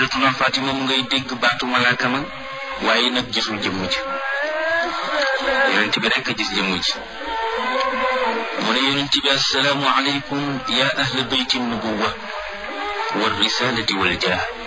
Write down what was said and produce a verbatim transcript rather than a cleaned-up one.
Sayyidatuna Fatima mu ngay dégg baatu malaaka ma waaye nag gisul jëmm ji yonent bi rekk gis jëmm ji mu ne yonent bi assalaamu aleykum ya ahla bayti nubuwa wal risalati wal jah